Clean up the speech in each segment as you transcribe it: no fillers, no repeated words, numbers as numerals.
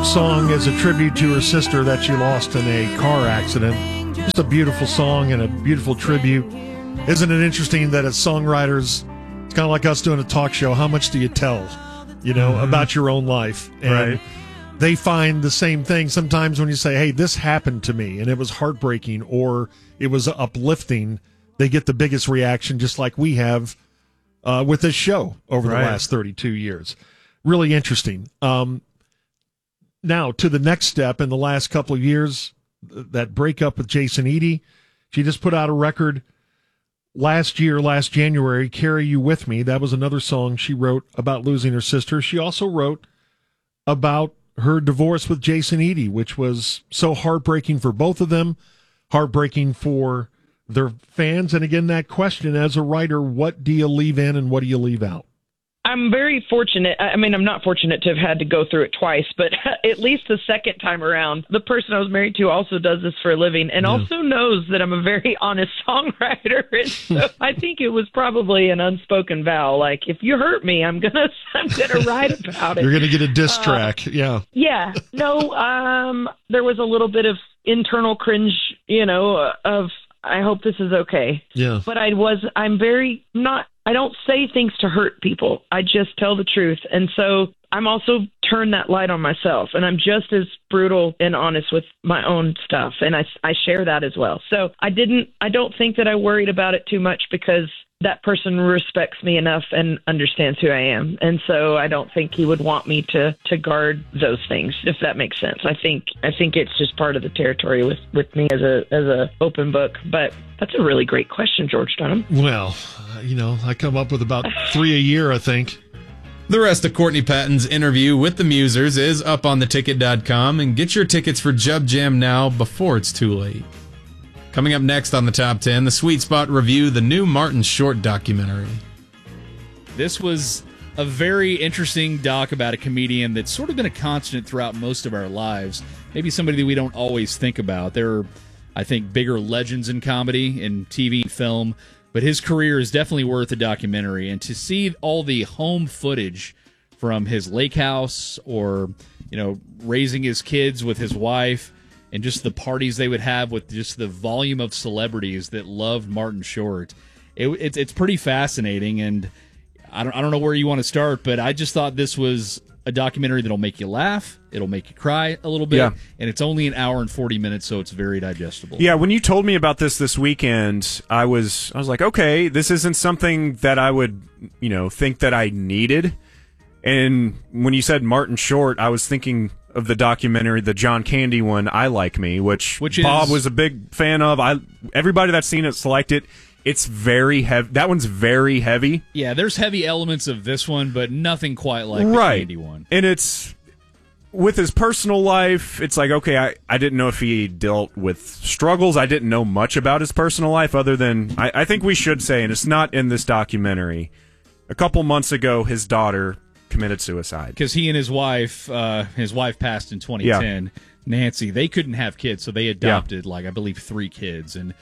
song as a tribute to her sister that she lost in a car accident. Just a beautiful song and a beautiful tribute. Isn't it interesting that as songwriters, it's kind of like us doing a talk show, how much do you tell, about your own life? And right. They find the same thing sometimes when you say, hey, this happened to me, and it was heartbreaking, or it was uplifting. They get the biggest reaction, just like we have with this show over the last 32 years. Really interesting. Now, to the next step in the last couple of years, that breakup with Jason Eady. She just put out a record last January, Carry You With Me. That was another song she wrote about losing her sister. She also wrote about her divorce with Jason Eady, which was so heartbreaking for both of them, heartbreaking for their fans. And again, that question, as a writer, what do you leave in and what do you leave out? I'm very fortunate. I mean, I'm not fortunate to have had to go through it twice, but at least the second time around, the person I was married to also does this for a living and also knows that I'm a very honest songwriter. And so I think it was probably an unspoken vow. Like, if you hurt me, I'm gonna write about it. You're gonna get a diss track. Yeah. No. There was a little bit of internal cringe, of I hope this is okay. Yeah. But I don't say things to hurt people. I just tell the truth. And so I'm also turned that light on myself, and I'm just as brutal and honest with my own stuff. And I share that as well. So I don't think that I worried about it too much because that person respects me enough and understands who I am. And so I don't think he would want me to guard those things, if that makes sense. I think it's just part of the territory with me as a open book. But that's a really great question, George Dunham. Well, I come up with about 3 a year, I think. The rest of Courtney Patton's interview with the Musers is up on theticket.com, and get your tickets for Jub Jam now before it's too late. Coming up next on the Top 10, the Sweet Spot review, the new Martin Short documentary. This was a very interesting doc about a comedian that's sort of been a constant throughout most of our lives. Maybe somebody that we don't always think about. There are, I think, bigger legends in comedy, in TV and film, but his career is definitely worth a documentary. And to see all the home footage from his lake house or, raising his kids with his wife, and just the parties they would have with just the volume of celebrities that loved Martin Short. It's pretty fascinating, and I don't know where you want to start, but I just thought this was a documentary that'll make you laugh, it'll make you cry a little bit, and it's only an hour and 40 minutes, so it's very digestible. Yeah, when you told me about this weekend, I was like, okay, this isn't something that I would, think that I needed. And when you said Martin Short, I was thinking of the documentary, the John Candy one, I Like Me, which Bob was a big fan of. Everybody that's seen it's liked it. It's very heavy. That one's very heavy. Yeah, there's heavy elements of this one, but nothing quite like the Candy one. And it's, with his personal life, it's like, okay, I didn't know if he dealt with struggles. I didn't know much about his personal life other than, I think we should say, and it's not in this documentary, a couple months ago, his daughter committed suicide because he and his wife passed in 2010. Nancy, they couldn't have kids, so they adopted I believe 3 kids, and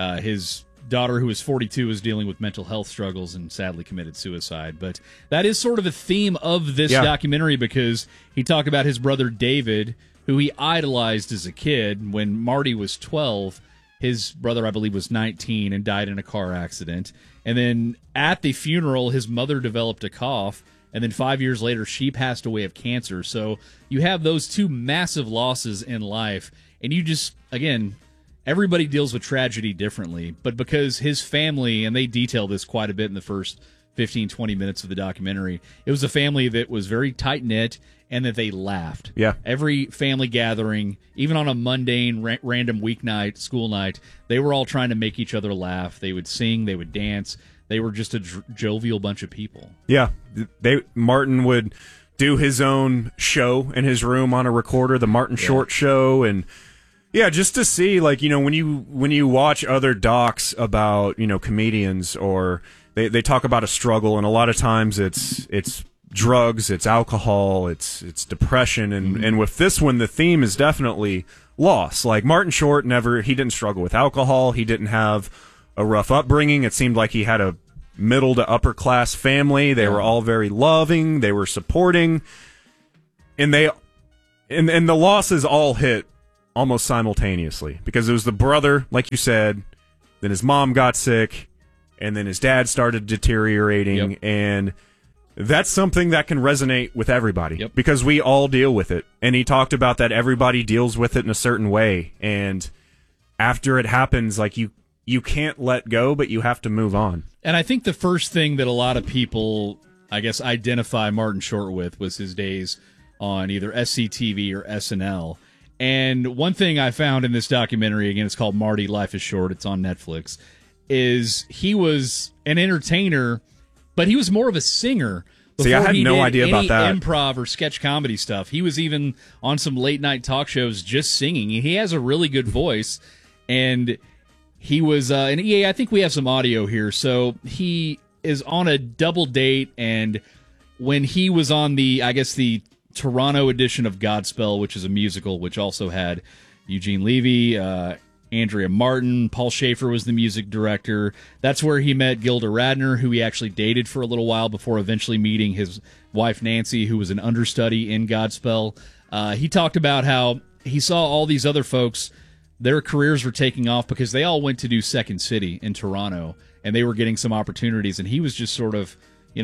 his daughter, who is 42, is dealing with mental health struggles and sadly committed suicide. But that is sort of a theme of this documentary, because he talked about his brother David, who he idolized as a kid. When Marty was 12, his brother, I believe, was 19 and died in a car accident. And then at the funeral, his mother developed a cough, and then 5 years later, she passed away of cancer. So you have those 2 massive losses in life, and you just, again, everybody deals with tragedy differently. But because his family, and they detail this quite a bit in the first 15, 20 minutes of the documentary, it was a family that was very tight-knit and that they laughed. Yeah. Every family gathering, even on a mundane, random weeknight, school night, they were all trying to make each other laugh. They would sing, they would dance. They were just a jovial bunch of people. Yeah. Martin would do his own show in his room on a recorder, the Martin Short Show, and just to see, when you watch other docs about, comedians, or they talk about a struggle, and a lot of times it's drugs, it's alcohol, it's depression, and with this one, the theme is definitely loss. Like, Martin Short he didn't struggle with alcohol, he didn't have a rough upbringing. It seemed like he had a middle to upper class family. They were all very loving, they were supporting, and and the losses all hit almost simultaneously because it was the brother, like you said, then his mom got sick, and then his dad started deteriorating, and that's something that can resonate with everybody because we all deal with it. And he talked about that everybody deals with it in a certain way, and after it happens, like you can't let go, but you have to move on. And I think the first thing that a lot of people, I guess, identify Martin Short with was his days on either SCTV or SNL. And one thing I found in this documentary, again, it's called Marty, Life is Short, it's on Netflix, is he was an entertainer, but he was more of a singer. See, I had no idea about that. Improv or sketch comedy stuff. He was even on some late night talk shows just singing. He has a really good voice, and he was. And EA, I think we have some audio here. So he is on a double date, and when he was on the Toronto edition of Godspell, which is a musical, which also had Eugene Levy, Andrea Martin, Paul Schaefer was the music director. That's where he met Gilda Radner, who he actually dated for a little while before eventually meeting his wife Nancy, who was an understudy in Godspell. He talked about how he saw all these other folks, their careers were taking off because they all went to do Second City in Toronto, and they were getting some opportunities, and he was just sort of,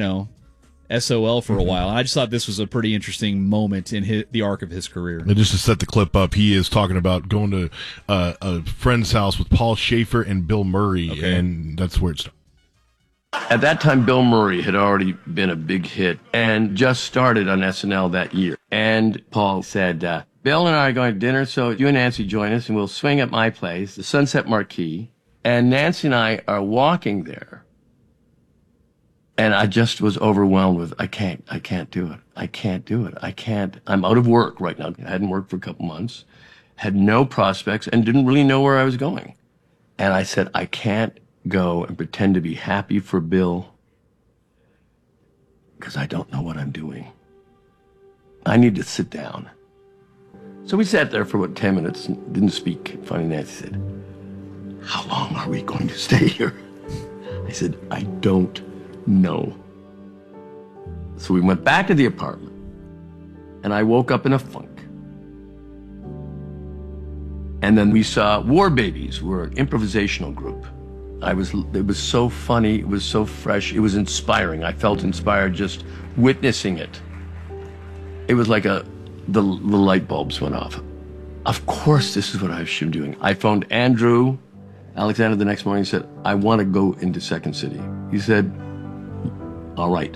SOL for a while. And I just thought this was a pretty interesting moment in the arc of his career. And just to set the clip up, he is talking about going to a friend's house with Paul Schaefer and Bill Murray, and that's where it started. At that time, Bill Murray had already been a big hit and just started on SNL that year. And Paul said, Bill and I are going to dinner, so you and Nancy join us, and we'll swing at my place, the Sunset Marquee. And Nancy and I are walking there. And I just was overwhelmed with, I can't do it. I can't do it. I can't. I'm out of work right now. I hadn't worked for a couple months, had no prospects, and didn't really know where I was going. And I said, I can't go and pretend to be happy for Bill because I don't know what I'm doing. I need to sit down. So we sat there for 10 minutes and didn't speak. Finally, Nancy said, how long are we going to stay here? I said, I don't know. So we went back to the apartment, and I woke up in a funk. And then we saw War Babies. We're an improvisational group. It was so funny, it was so fresh, it was inspiring. I felt inspired just witnessing it. It was like the light bulbs went off. Of course, this is what I should be doing. I phoned Andrew Alexander the next morning and said, I want to go into Second City. He said, all right.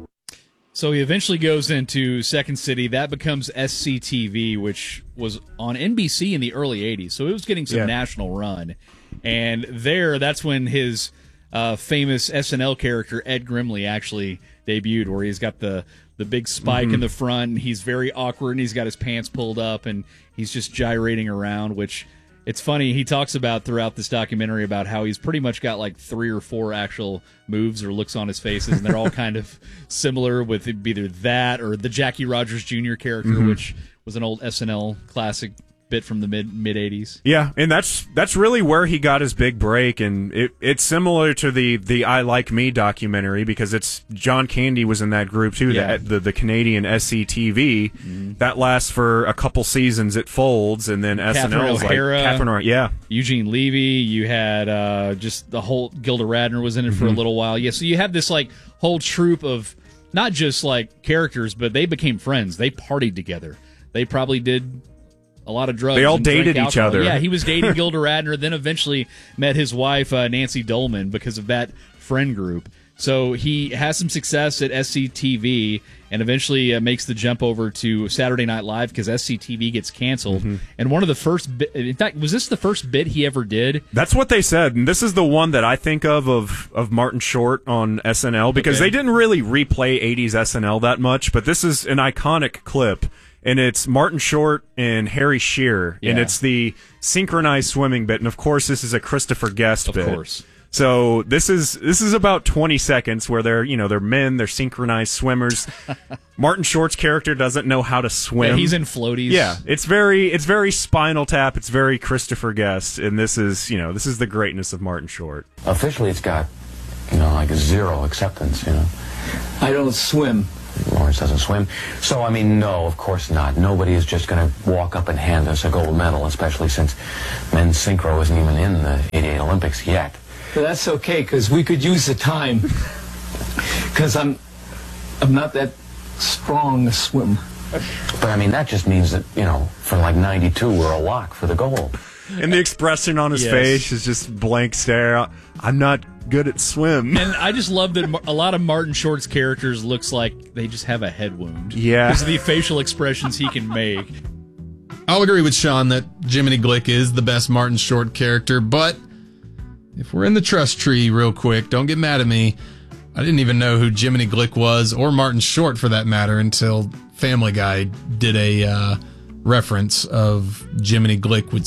So he eventually goes into Second City. That becomes SCTV, which was on NBC in the early 80s. So it was getting some national run. And that's when his famous SNL character, Ed Grimley, actually debuted, where he's got the big spike in the front, and he's very awkward, and he's got his pants pulled up, and he's just gyrating around, which... It's funny, he talks about throughout this documentary about how he's pretty much got like 3 or 4 actual moves or looks on his faces, and they're all kind of similar with either that or the Jackie Rogers Jr. character, which was an old SNL classic bit from the mid 80s. Yeah, and that's really where he got his big break, and it's similar to the I Like Me documentary because it's John Candy was in that group too, the Canadian SCTV that lasts for a couple seasons. It folds, and then SNL's Catherine O'Hara, Eugene Levy. You had just the whole Gilda Radner was in it for a little while. Yeah, so you had this like whole troupe of not just like characters, but they became friends. They partied together. They probably did a lot of drugs. They all dated each other. Yeah, he was dating Gilda Radner, then eventually met his wife, Nancy Dolman, because of that friend group. So he has some success at SCTV and eventually makes the jump over to Saturday Night Live because SCTV gets canceled. And one of the first in fact, was this the first bit he ever did? That's what they said. And this is the one that I think of Martin Short on SNL because they didn't really replay 80s SNL that much, but this is an iconic clip. And it's Martin Short and Harry Shearer, and it's the synchronized swimming bit. And of course, this is a Christopher Guest bit. Of course. So this is about 20 seconds where they're men, they're synchronized swimmers. Martin Short's character doesn't know how to swim. Yeah, he's in floaties. Yeah, it's very Spinal Tap. It's very Christopher Guest, and this is the greatness of Martin Short. Officially, it's got like a 0 acceptance. I don't swim. Lawrence doesn't swim. So, I mean, no, of course not. Nobody is just going to walk up and hand us a gold medal, especially since men's synchro isn't even in the 88 Olympics yet. But that's okay, because we could use the time. Because I'm not that strong a swimmer. But, I mean, that just means that, you know, for like 92, we're a lock for the gold. And the expression on his face is just blank stare. I'm not good at swim. And I just love that a lot of Martin Short's characters looks like they just have a head wound. Yeah. Because of the facial expressions he can make. I'll agree with Sean that Jiminy Glick is the best Martin Short character, but if we're in the trust tree real quick, don't get mad at me. I didn't even know who Jiminy Glick was, or Martin Short for that matter, until Family Guy did a reference of Jiminy Glick with